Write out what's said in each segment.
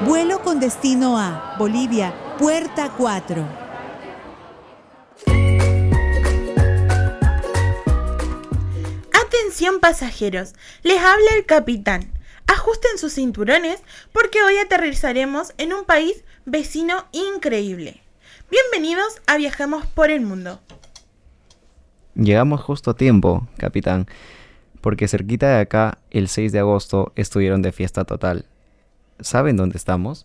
Vuelo con destino a Bolivia, Puerta 4. Atención pasajeros, les habla el capitán. Ajusten sus cinturones porque hoy aterrizaremos en un país vecino increíble. Bienvenidos a Viajemos por el Mundo. Llegamos justo a tiempo, capitán, porque cerquita de acá, el 6 de agosto, estuvieron de fiesta total. ¿Saben dónde estamos?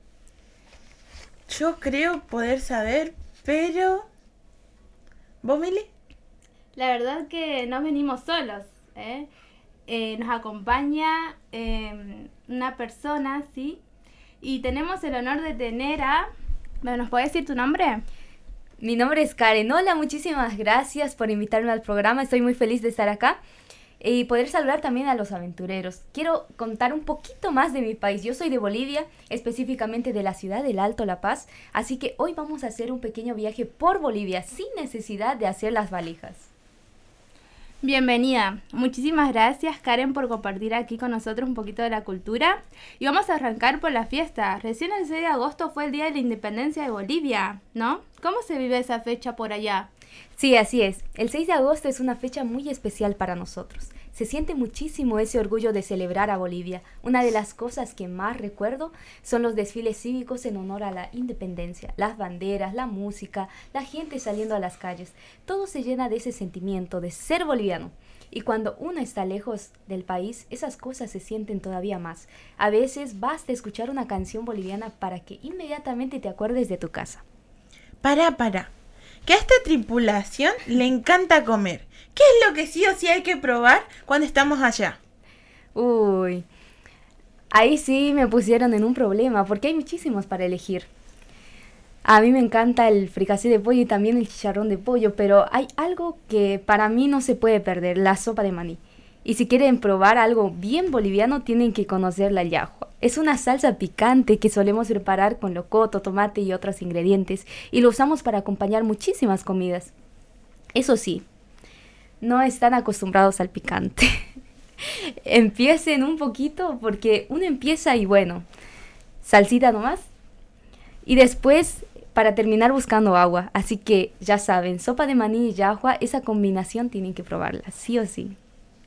Yo creo poder saber, pero... ¿Vos, Mili? La verdad que no venimos solos, ¿eh? Nos acompaña una persona, ¿sí? Y tenemos el honor de tener a... ¿Nos puedes decir tu nombre? Mi nombre es Karen. Hola, muchísimas gracias por invitarme al programa. Estoy muy feliz de estar acá y poder saludar también a los aventureros. Quiero contar un poquito más de mi país. Yo soy de Bolivia, específicamente de la ciudad del Alto La Paz, así que hoy vamos a hacer un pequeño viaje por Bolivia sin necesidad de hacer las valijas. Bienvenida. Muchísimas gracias, Karen, por compartir aquí con nosotros un poquito de la cultura. Y vamos a arrancar por la fiesta. Recién el 6 de agosto fue el Día de la Independencia de Bolivia, ¿no? ¿Cómo se vive esa fecha por allá? Sí, así es. El 6 de agosto es una fecha muy especial para nosotros. Se siente muchísimo ese orgullo de celebrar a Bolivia. Una de las cosas que más recuerdo son los desfiles cívicos en honor a la independencia, las banderas, la música, la gente saliendo a las calles. Todo se llena de ese sentimiento de ser boliviano. Y cuando uno está lejos del país, esas cosas se sienten todavía más. A veces basta escuchar una canción boliviana para que inmediatamente te acuerdes de tu casa. Para. Que a esta tripulación le encanta comer. ¿Qué es lo que sí o sí hay que probar cuando estamos allá? Uy, ahí sí me pusieron en un problema porque hay muchísimos para elegir. A mí me encanta el fricasé de pollo y también el chicharrón de pollo, pero hay algo que para mí no se puede perder, la sopa de maní. Y si quieren probar algo bien boliviano, tienen que conocer la llajua. Es una salsa picante que solemos preparar con locoto, tomate y otros ingredientes, y lo usamos para acompañar muchísimas comidas. Eso sí, no están acostumbrados al picante. Empiecen un poquito porque uno empieza y bueno, salsita nomás. Y después, para terminar, buscando agua. Así que ya saben, sopa de maní y llajua, esa combinación tienen que probarla, sí o sí.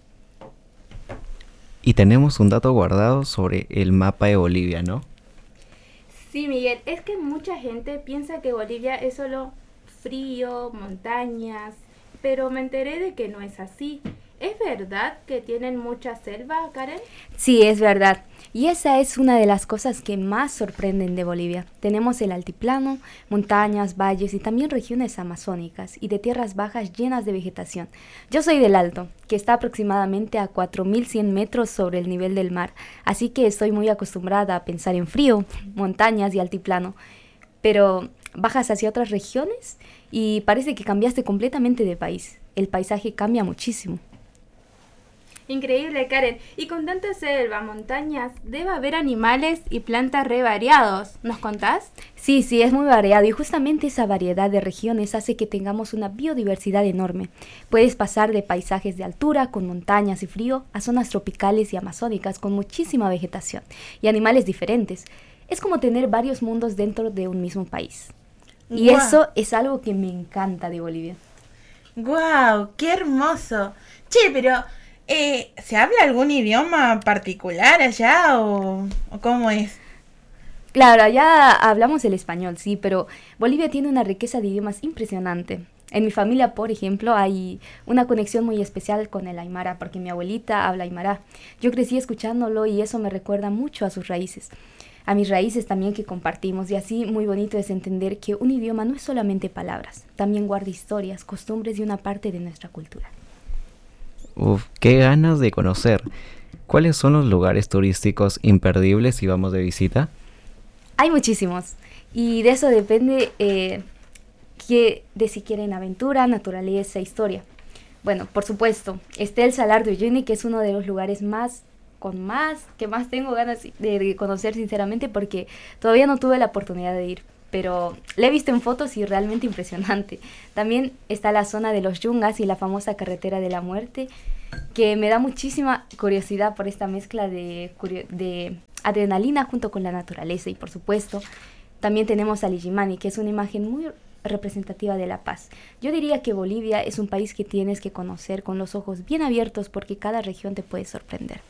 Y tenemos un dato guardado sobre el mapa de Bolivia, ¿no? Sí, Miguel, es que mucha gente piensa que Bolivia es solo frío, montañas, pero me enteré de que no es así. ¿Es verdad que tienen mucha selva, Karen? Sí, es verdad. Y esa es una de las cosas que más sorprenden de Bolivia. Tenemos el altiplano, montañas, valles y también regiones amazónicas y de tierras bajas llenas de vegetación. Yo soy del Alto, que está aproximadamente a 4100 metros sobre el nivel del mar, así que estoy muy acostumbrada a pensar en frío, montañas y altiplano. Pero bajas hacia otras regiones y parece que cambiaste completamente de país. El paisaje cambia muchísimo. Increíble, Karen. Y con tanta selva, montañas, debe haber animales y plantas re variados. ¿Nos contás? Sí, es muy variado y justamente esa variedad de regiones hace que tengamos una biodiversidad enorme. Puedes pasar de paisajes de altura con montañas y frío a zonas tropicales y amazónicas con muchísima vegetación y animales diferentes. Es como tener varios mundos dentro de un mismo país. Y eso es algo que me encanta de Bolivia. ¡Guau! ¡Qué hermoso! Che, pero... ¿se habla algún idioma particular allá o cómo es? Claro, allá hablamos el español, sí, pero Bolivia tiene una riqueza de idiomas impresionante. En mi familia, por ejemplo, hay una conexión muy especial con el aymara, porque mi abuelita habla aymara. Yo crecí escuchándolo y eso me recuerda mucho a sus raíces, a mis raíces también que compartimos, y así muy bonito es entender que un idioma no es solamente palabras, también guarda historias, costumbres y una parte de nuestra cultura. Uf, qué ganas de conocer. ¿Cuáles son los lugares turísticos imperdibles si vamos de visita? Hay muchísimos y de eso depende de si quieren aventura, naturaleza, historia. Bueno, por supuesto, está el Salar de Uyuni, que es uno de los lugares que más tengo ganas de conocer sinceramente porque todavía no tuve la oportunidad de ir. Pero la he visto en fotos y realmente impresionante. También está la zona de los Yungas y la famosa carretera de la muerte, que me da muchísima curiosidad por esta mezcla de adrenalina junto con la naturaleza y por supuesto también tenemos al Illimani, que es una imagen muy representativa de la paz. Yo diría que Bolivia es un país que tienes que conocer con los ojos bien abiertos porque cada región te puede sorprender.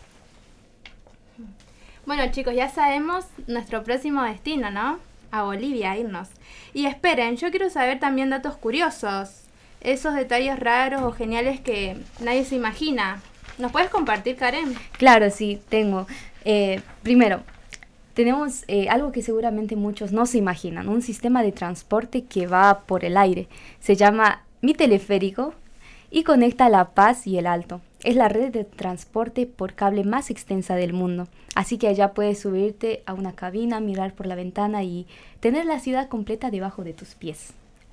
Bueno, chicos, ya sabemos nuestro próximo destino, ¿no? A Bolivia, irnos. Y esperen, yo quiero saber también datos curiosos, esos detalles raros o geniales que nadie se imagina. ¿Nos puedes compartir, Karen? Claro, sí, tengo. Primero, tenemos algo que seguramente muchos no se imaginan, un sistema de transporte que va por el aire. Se llama Mi Teleférico y conecta La Paz y el Alto. Es la red de transporte por cable más extensa del mundo. Así que allá puedes subirte a una cabina, mirar por la ventana y tener la ciudad completa debajo de tus pies.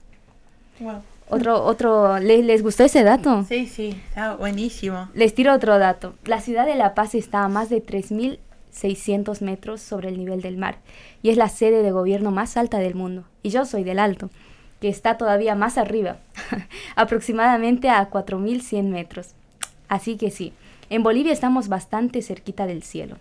Wow. ¿Les gustó ese dato? Sí, está buenísimo. Les tiro otro dato. La ciudad de La Paz está a más de 3.600 metros sobre el nivel del mar y es la sede de gobierno más alta del mundo. Y yo soy del Alto, que está todavía más arriba, aproximadamente a 4.100 metros. Así que sí, en Bolivia estamos bastante cerquita del cielo.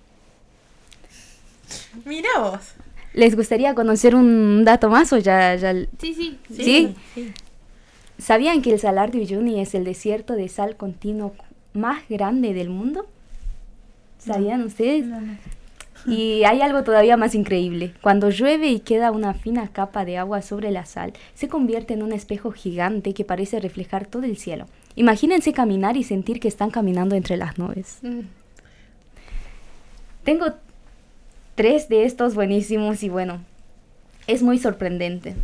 Mira vos. ¿Les gustaría conocer un dato más o ya? Sí. ¿Sí? ¿Sabían que el Salar de Uyuni es el desierto de sal continuo más grande del mundo? ¿Sabían ustedes? No. Y hay algo todavía más increíble. Cuando llueve y queda una fina capa de agua sobre la sal, se convierte en un espejo gigante que parece reflejar todo el cielo. Imagínense caminar y sentir que están caminando entre las nubes. Tengo 3 de estos buenísimos y bueno, es muy sorprendente.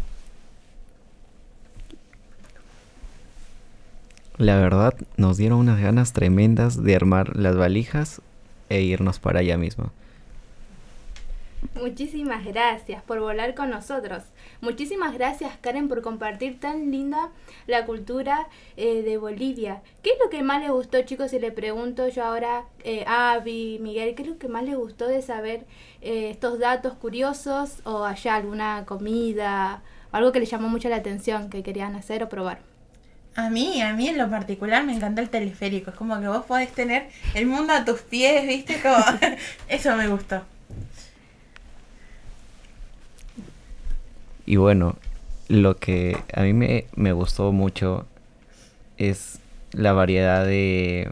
La verdad, nos dieron unas ganas tremendas de armar las valijas e irnos para allá mismo. Muchísimas gracias por volar con nosotros. Muchísimas gracias, Karen, por compartir tan linda la cultura de Bolivia. ¿Qué es lo que más les gustó, chicos? Si le pregunto yo ahora a Abby, Miguel, ¿qué es lo que más les gustó de saber estos datos curiosos o allá alguna comida o algo que les llamó mucho la atención que querían hacer o probar? A mí en lo particular me encanta el teleférico. Es como que vos podés tener el mundo a tus pies, ¿viste? Como eso me gustó. Y bueno, lo que a mí me gustó mucho es la variedad de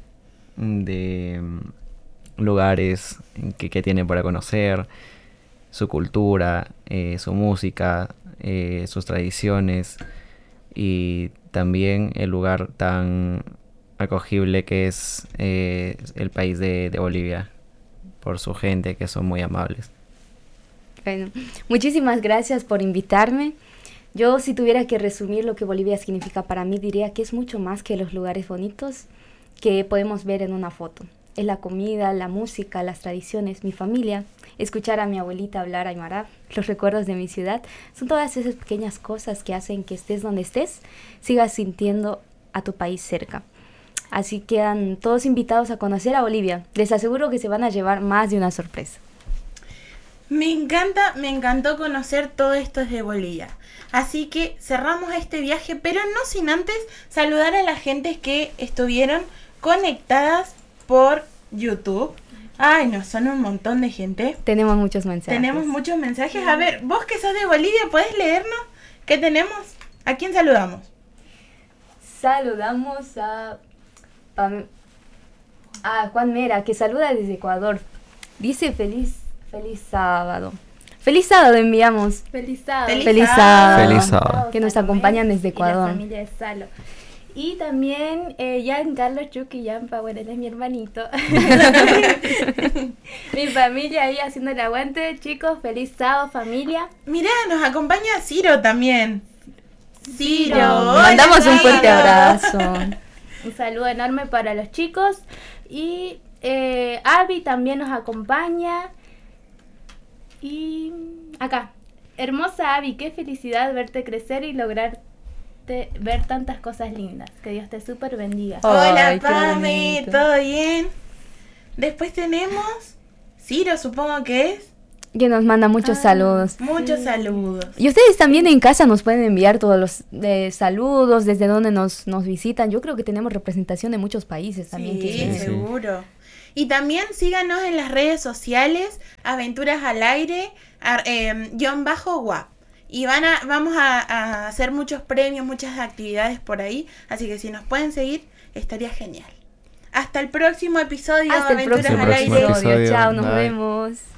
lugares que tiene para conocer, su cultura, su música, sus tradiciones y también el lugar tan acogible que es el país de Bolivia, por su gente que son muy amables. Bueno, muchísimas gracias por invitarme. Yo, si tuviera que resumir lo que Bolivia significa para mí, diría que es mucho más que los lugares bonitos que podemos ver en una foto. Es la comida, la música, las tradiciones, mi familia, escuchar a mi abuelita hablar aymara, los recuerdos de mi ciudad. Son todas esas pequeñas cosas que hacen que estés donde estés, sigas sintiendo a tu país cerca. Así quedan todos invitados a conocer a Bolivia. Les aseguro que se van a llevar más de una sorpresa. Me encantó conocer todo esto desde Bolivia. Así que cerramos este viaje, pero no sin antes saludar a la gente que estuvieron conectadas por YouTube. Ay, no, son un montón de gente. Tenemos muchos mensajes. A ver, vos que sos de Bolivia, ¿podés leernos? ¿Qué tenemos? ¿A quién saludamos? Saludamos a Juan Mera, que saluda desde Ecuador. Dice feliz sábado. Feliz sábado enviamos. Feliz sábado. Feliz sábado. Que nos acompañan desde Ecuador. Y la familia de Salo. Y también Giancarlo Chucky Yampa, bueno, él es mi hermanito. Mi familia ahí haciendo el aguante, chicos. Feliz sábado, familia. Mirá, nos acompaña Ciro también. Ciro. Mandamos un fuerte abrazo. Un saludo enorme para los chicos. Y Abby también nos acompaña. Y acá, hermosa Abby, qué felicidad verte crecer y lograrte ver tantas cosas lindas. Que Dios te súper bendiga. Hola, Ay, qué Pame, bonito. ¿todo bien? Después tenemos Ciro, supongo que es. Que nos manda muchos saludos. Muchos saludos. Y ustedes también en casa nos pueden enviar todos los saludos, desde donde nos visitan. Yo creo que tenemos representación de muchos países también. Sí, que seguro. Y también síganos en las redes sociales, Aventuras al Aire, _WAP. Y vamos a hacer muchos premios, muchas actividades por ahí. Así que si nos pueden seguir, estaría genial. Hasta el próximo episodio. Hasta el Aventuras próximo al Aire. episodio. Chao, nos Bye. vemos.